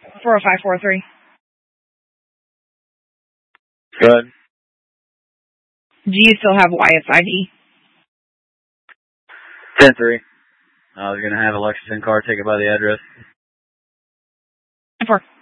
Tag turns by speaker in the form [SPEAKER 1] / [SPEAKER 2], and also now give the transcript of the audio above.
[SPEAKER 1] 40543.
[SPEAKER 2] Good.
[SPEAKER 1] Do you still have Wyatt's ID?
[SPEAKER 2] 10-3. I was going to have a Lexington car take it by the address.
[SPEAKER 1] 4.